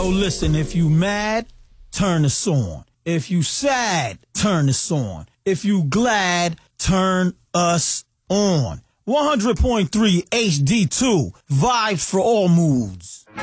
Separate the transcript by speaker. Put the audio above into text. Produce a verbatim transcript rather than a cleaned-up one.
Speaker 1: Yo, listen, if you mad, turn this on. If you sad, turn this on. If you glad, turn us on. one hundred point three H D two, vibes for all moods.